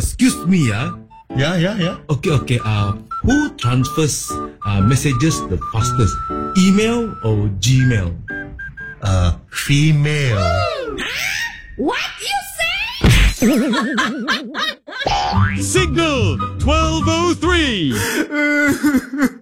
excuse me, Yeah. Okay. Who transfers messages the fastest? Email or Gmail? Female. What you say? Signal 1203.